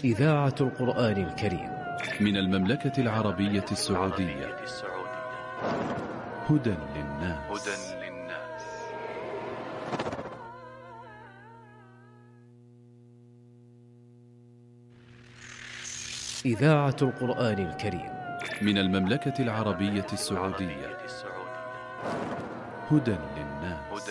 إذاعة القرآن الكريم من المملكة العربية السعودية. هدى للناس. إذاعة القرآن الكريم من المملكة العربية السعودية. هدى للناس.